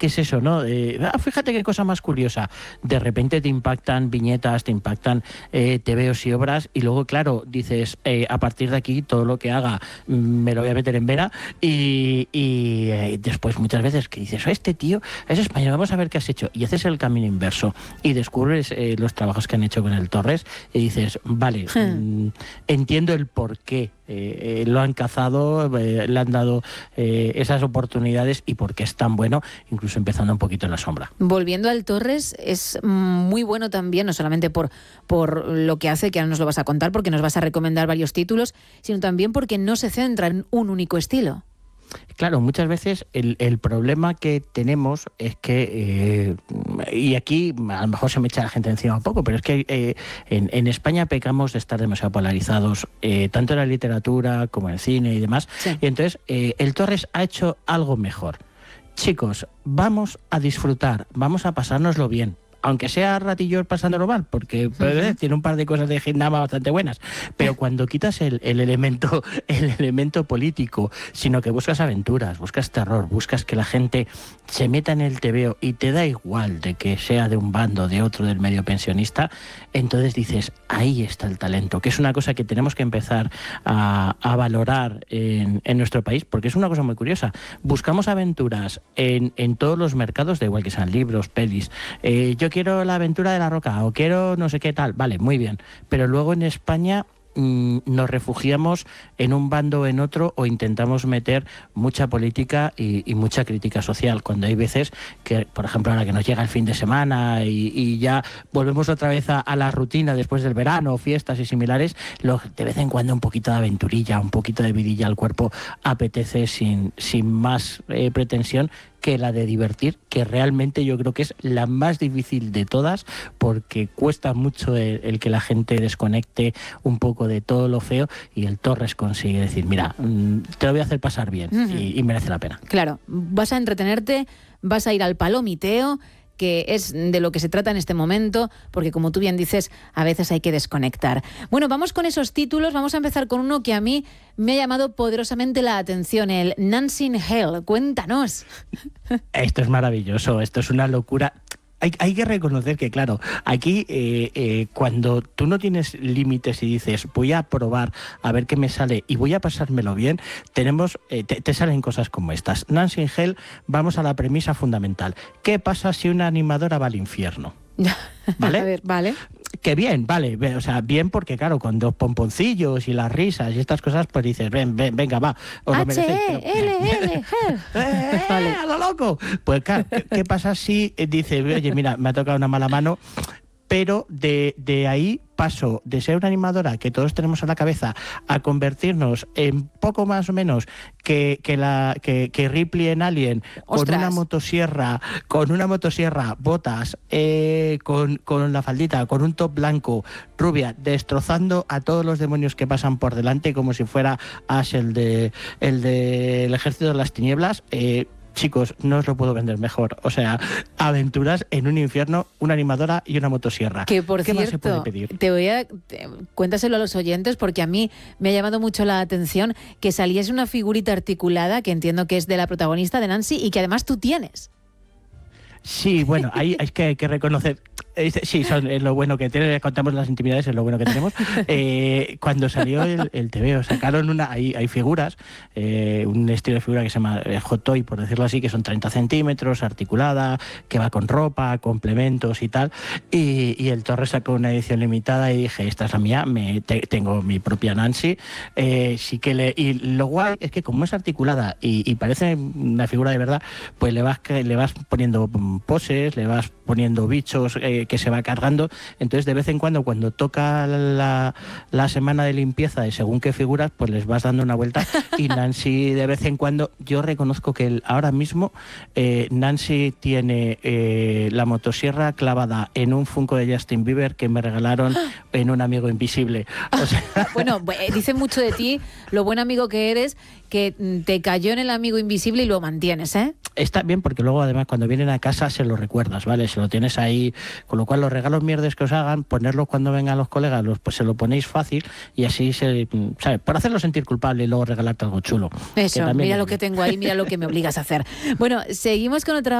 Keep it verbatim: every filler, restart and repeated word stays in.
¿qué es eso, no? Eh, ah, fíjate qué cosa más curiosa. De repente te impactan viñetas, te impactan eh, tebeos y obras, y luego, claro, dices, eh, a partir de aquí, todo lo que haga mm, me lo voy a meter en vena, y, y eh, después muchas veces que dices, oh, este tío es español, vamos a ver qué has hecho, y haces el camino inverso, y descubres eh, los trabajos que han hecho con el Torres, y dices, vale, hmm. mm, entiendo el por qué eh, eh, lo han cazado, eh, le han dado eh, esas oportunidades y por qué es tan bueno, incluso empezando un poquito en la sombra. Volviendo al Torres, es muy bueno también, no solamente por, por lo que hace, que ahora nos lo vas a contar, porque nos vas a recomendar varios títulos, sino también porque no se centra en un único estilo. Claro, muchas veces el, el problema que tenemos es que, eh, y aquí a lo mejor se me echa la gente encima un poco, pero es que eh, en, en España pecamos de estar demasiado polarizados, eh, tanto en la literatura como en el cine y demás, sí. Y entonces eh, el Torres ha hecho algo mejor. Chicos, vamos a disfrutar, vamos a pasárnoslo bien. Aunque sea ratillo pasándolo mal, porque uh-huh. tiene un par de cosas de Gindama bastante buenas, pero cuando quitas el, el elemento el elemento político, sino que buscas aventuras, buscas terror, buscas que la gente se meta en el tebeo y te da igual de que sea de un bando, de otro, del medio pensionista, entonces dices, ahí está el talento, que es una cosa que tenemos que empezar a, a valorar en, en nuestro país, porque es una cosa muy curiosa. Buscamos aventuras en, en todos los mercados, da igual que sean libros, pelis, eh, yo quiero la aventura de la roca o quiero no sé qué tal, vale, muy bien, pero luego en España mmm, nos refugiamos en un bando o en otro o intentamos meter mucha política y, y mucha crítica social, cuando hay veces que, por ejemplo, ahora que nos llega el fin de semana y, y ya volvemos otra vez a, a la rutina después del verano, fiestas y similares, lo, de vez en cuando un poquito de aventurilla, un poquito de vidilla al cuerpo apetece sin, sin más eh, pretensión que la de divertir, que realmente yo creo que es la más difícil de todas, porque cuesta mucho el, el que la gente desconecte un poco de todo lo feo, y el Torres consigue decir, mira, te lo voy a hacer pasar bien, uh-huh. y, y merece la pena. Claro, vas a entretenerte, vas a ir al palomiteo, que es de lo que se trata en este momento, porque como tú bien dices, a veces hay que desconectar. Bueno, vamos con esos títulos, vamos a empezar con uno que a mí me ha llamado poderosamente la atención, el Nancy in Hell. Cuéntanos. Esto es maravilloso, esto es una locura. Hay, hay que reconocer que, claro, aquí eh, eh, cuando tú no tienes límites y dices voy a probar a ver qué me sale y voy a pasármelo bien, tenemos eh, te, te salen cosas como estas. Nancy in Hell, vamos a la premisa fundamental. ¿Qué pasa si una animadora va al infierno? ¿Vale? A ver, vale. Que bien, vale, o sea, bien porque claro, con dos pomponcillos y las risas y estas cosas, pues dices, ven, ven, venga, va, os lo merecéis. H E L L ¡Eh, vale. ¡A lo loco! Pues claro, ¿qué, qué pasa si dice, oye, mira, me ha tocado una mala mano, pero de, de ahí paso de ser una animadora que todos tenemos en la cabeza a convertirnos en poco más o menos que, que, la, que, que Ripley en Alien, con una motosierra, con una motosierra, botas, eh, con, con la faldita, con un top blanco, rubia, destrozando a todos los demonios que pasan por delante como si fuera Ash, el de el de el ejército de las tinieblas. eh, Chicos, no os lo puedo vender mejor. O sea, aventuras en un infierno, una animadora y una motosierra. Que por ¿Qué cierto, más se puede pedir? Te voy a te, cuéntaselo a los oyentes, porque a mí me ha llamado mucho la atención que saliese una figurita articulada que entiendo que es de la protagonista, de Nancy, y que además tú tienes. Sí, bueno, ahí hay que, hay que reconocer. Sí, son, es lo bueno que tiene, contamos las intimidades, es lo bueno que tenemos. Eh, cuando salió el, el tebeo, sacaron una, hay, hay figuras, eh, un estilo de figura que se llama hot toy, por decirlo así, que son treinta centímetros, articulada, que va con ropa, complementos y tal. Y, y el Torres sacó una edición limitada y dije, esta es la mía, me, te, tengo mi propia Nancy. Eh, sí que le, y lo guay es que como es articulada y, y parece una figura de verdad, pues le vas, le vas poniendo poses, le vas poniendo bichos eh, que se va cargando, entonces de vez en cuando cuando toca la, la semana de limpieza de según qué figuras, pues les vas dando una vuelta y Nancy de vez en cuando, yo reconozco que el, ahora mismo eh, Nancy tiene eh, la motosierra clavada en un Funko de Justin Bieber que me regalaron en un amigo invisible. O sea... Bueno, dice mucho de ti, lo buen amigo que eres, que te cayó en el amigo invisible y lo mantienes, ¿eh? Está bien porque luego además cuando vienen a casa se lo recuerdas, ¿vale? Se lo tienes ahí, con lo cual los regalos mierdes que os hagan, ponerlos cuando vengan los colegas, los, pues se lo ponéis fácil y así se, ¿sabes? Para hacerlo sentir culpable y luego regalarte algo chulo. Eso, mira lo que tengo ahí, mira lo que me obligas a hacer. Bueno, seguimos con otra